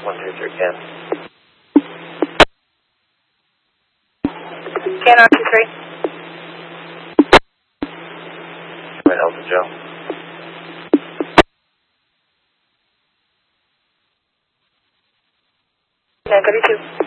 123 Ken. Ken on 23. Right, Delta Joe. 932.